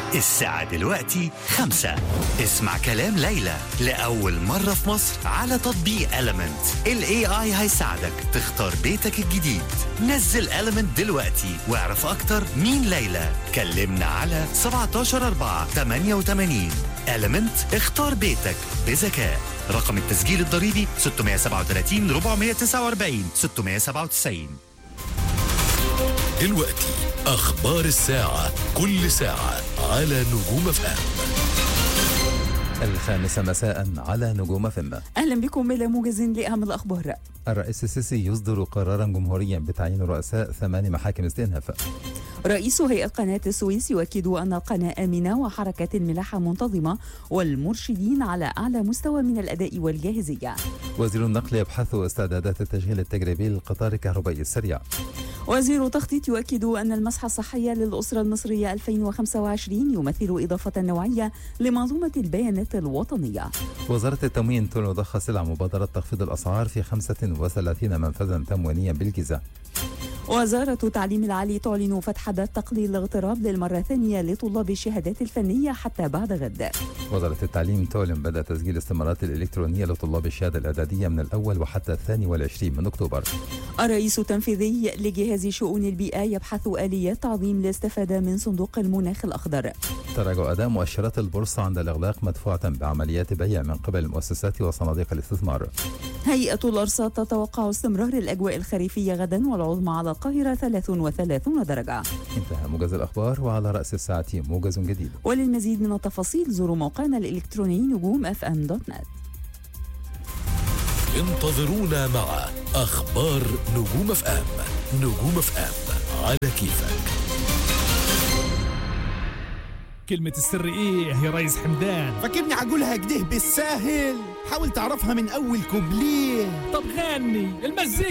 الساعة دلوقتي 5. اسمع كلام ليلى لأول مرة في مصر على تطبيق Element. ال AI هيساعدك تختار بيتك الجديد. نزل Element دلوقتي واعرف أكتر مين ليلى. كلمنا على 17 4 88. Element، اختار بيتك بذكاء. رقم التسجيل الضريبي 637 449 697. دلوقتي أخبار الساعة، كل ساعة على نجوم FM. 5 مساء على نجوم FM. أهلا بكم إلى موجز لأهم الأخبار. الرئيس السيسي يصدر قرارا جمهوريا بتعيين رؤساء 8 محاكم استئناف. رئيس هيئة قناة السويس يؤكد أن القناة آمنة وحركة الملاحة منتظمة والمرشدين على أعلى مستوى من الأداء والجاهزية. وزير النقل يبحث استعدادات التشغيل التجريبي للقطار الكهربائي السريع. وزير التخطيط يؤكد أن المسحة الصحية للأسرة المصرية 2025 يمثل إضافة نوعية لمنظومة البيانات الوطنية. وزارة التموين تضخ سلع مبادرة تخفيض الأسعار في 35 منفذا تموينيا بالجيزة. وزارة التعليم العالي تعلن فتح باب تقليل الاغتراب للمرة الثانية لطلاب الشهادات الفنية حتى بعد غد. وزارة التعليم تعلن بدء تسجيل الاستمارات الإلكترونية لطلاب الشهادة الإعدادية من الأول وحتى 22 من أكتوبر. الرئيس التنفيذي لجهاز شؤون البيئة يبحث آليات تعظيم الاستفادة من صندوق المناخ الأخضر. تراجع أداء مؤشرات البورصة عند الإغلاق مدفوعة بعمليات بيع من قبل المؤسسات وصناديق الاستثمار. هيئة الأرصاد تتوقع استمرار الأجواء الخريفية غدا والعظمى على القاهرة 33 درجة. انتهى موجز الأخبار، وعلى رأس الساعة موجز جديد. وللمزيد من التفاصيل زوروا موقعنا الإلكتروني نجوم.fm.net. انتظرونا مع أخبار نجوم FM. نجوم FM على كيفك. كلمة السر ايه يا ريس حمدان؟ فاكرني عقولها كده بالساهل؟ حاول تعرفها من اول كوبليه. طب غني المزيكا.